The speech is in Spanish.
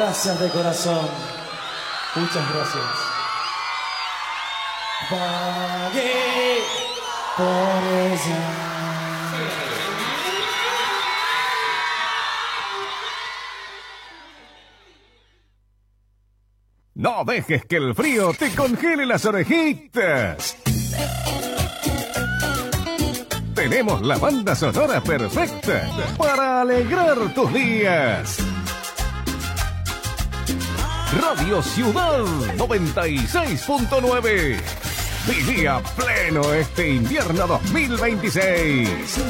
Gracias de corazón. Muchas gracias. Pagué por ella. No dejes que el frío te congele las orejitas. Tenemos la banda sonora perfecta para alegrar tus días. Radio Ciudad 96.9. Viví a pleno este invierno 2026.